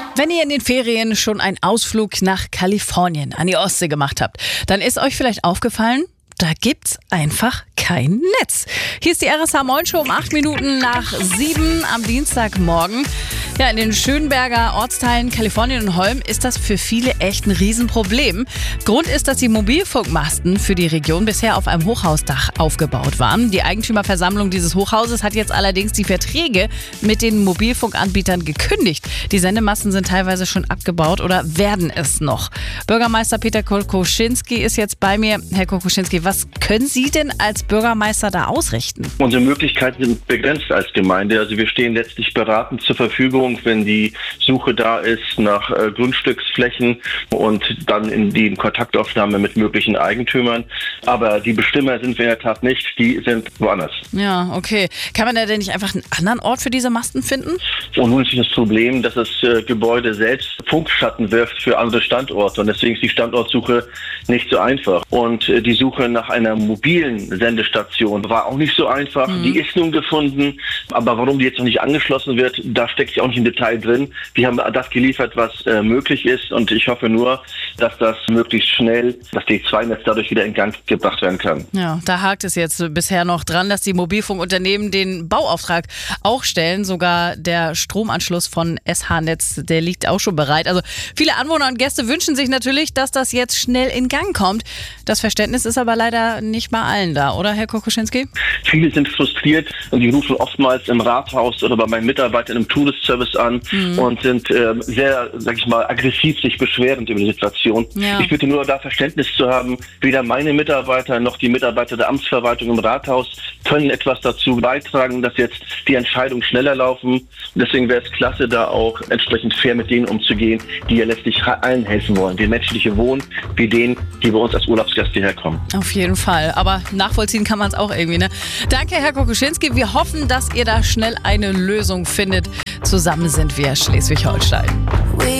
Wenn ihr in den Ferien schon einen Ausflug nach Kalifornien an die Ostsee gemacht habt, dann ist euch vielleicht aufgefallen, da gibt's einfach kein Netz. Hier ist die RSH Moin Show um 8 Minuten nach 7 am Dienstagmorgen. Ja, in den Schönberger Ortsteilen Kalifornien und Holm ist das für viele echt ein Riesenproblem. Grund ist, dass die Mobilfunkmasten für die Region bisher auf einem Hochhausdach aufgebaut waren. Die Eigentümerversammlung dieses Hochhauses hat jetzt allerdings die Verträge mit den Mobilfunkanbietern gekündigt. Die Sendemasten sind teilweise schon abgebaut oder werden es noch. Bürgermeister Peter Kokoschinski ist jetzt bei mir. Herr Kokoschinski, was können Sie denn als Bürgermeister da ausrichten? Unsere Möglichkeiten sind begrenzt als Gemeinde. Also wir stehen letztlich beratend zur Verfügung, wenn die Suche da ist nach Grundstücksflächen und dann in die Kontaktaufnahme mit möglichen Eigentümern. Aber die Bestimmer sind wir in der Tat nicht, die sind woanders. Ja, okay. Kann man da denn nicht einfach einen anderen Ort für diese Masten finden? Und nun ist das Problem, dass das Gebäude selbst Funkschatten wirft für andere Standorte und deswegen ist die Standortsuche nicht so einfach. Und die Suche nach einer mobilen Sendestation war auch nicht so einfach. Die ist nun gefunden, aber warum die jetzt noch nicht angeschlossen wird, da stecke ich auch nicht im Detail drin. Wir haben das geliefert, was möglich ist und ich hoffe nur, dass das möglichst schnell, das D2-Netz dadurch wieder in Gang gebracht werden kann. Ja, da hakt es jetzt bisher noch dran, dass die Mobilfunkunternehmen den Bauauftrag auch stellen. Sogar der Stromanschluss von SH-Netz, der liegt auch schon bereit. Also viele Anwohner und Gäste wünschen sich natürlich, dass das jetzt schnell in Gang kommt. Das Verständnis ist aber leider nicht bei allen da, oder Herr Kokoschinski? Viele sind frustriert und die rufen oftmals im Rathaus oder bei meinen Mitarbeitern im Tourist-Service an und sind sehr, sag ich mal, aggressiv sich beschwerend über die Situation. Ja. Ich bitte nur da Verständnis zu haben, weder meine Mitarbeiter noch die Mitarbeiter der Amtsverwaltung im Rathaus können etwas dazu beitragen, dass jetzt die Entscheidungen schneller laufen. Deswegen wäre es klasse, da auch entsprechend fair mit denen umzugehen, die ja letztlich allen helfen wollen. Den Menschen, die hier wohnen, wie denen, die bei uns als Urlaubsgäste hierher kommen. Auf jeden Fall. Aber nachvollziehen kann man es auch irgendwie, ne? Danke, Herr Kokoschinski. Wir hoffen, dass ihr da schnell eine Lösung findet. Zusammen sind wir Schleswig-Holstein.